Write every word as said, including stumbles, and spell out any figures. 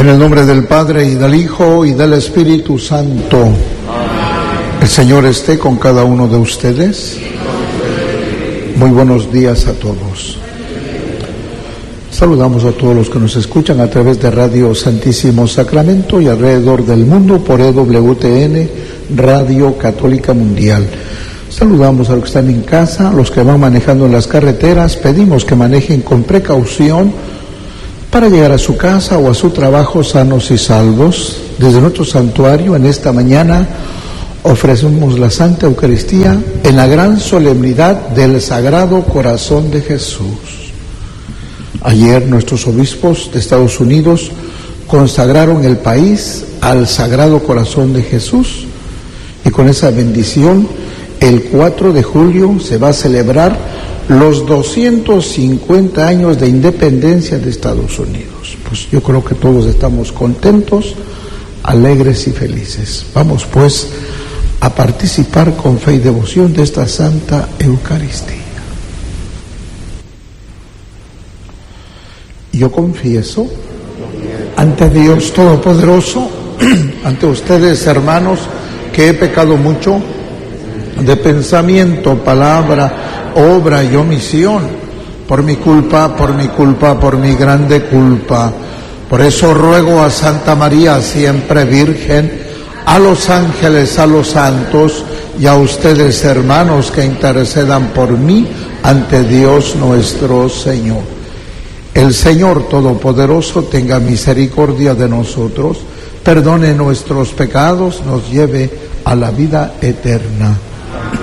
En el nombre del Padre, y del Hijo, y del Espíritu Santo. Amén. El Señor esté con cada uno de ustedes. Muy buenos días a todos. Saludamos a todos los que nos escuchan a través de Radio Santísimo Sacramento y alrededor del mundo por E W T N, Radio Católica Mundial. Saludamos a los que están en casa, a los que van manejando en las carreteras. Pedimos que manejen con precaución para llegar a su casa o a su trabajo sanos y salvos. Desde nuestro santuario en esta mañana ofrecemos la Santa Eucaristía en la gran solemnidad del Sagrado Corazón de Jesús. Ayer nuestros obispos de Estados Unidos consagraron el país al Sagrado Corazón de Jesús, y con esa bendición el cuatro de julio se va a celebrar los doscientos cincuenta años de independencia de Estados Unidos. Pues yo creo que todos estamos contentos, alegres y felices. Vamos pues a participar con fe y devoción de esta Santa Eucaristía. Yo confieso ante Dios Todopoderoso, ante ustedes, hermanos, que he pecado mucho de pensamiento, palabra, obra y omisión, por mi culpa, por mi culpa, por mi grande culpa. Por eso ruego a Santa María, siempre Virgen, a los ángeles, a los santos y a ustedes, hermanos, que intercedan por mí ante Dios nuestro Señor. El Señor Todopoderoso tenga misericordia de nosotros, perdone nuestros pecados, nos lleve a la vida eterna.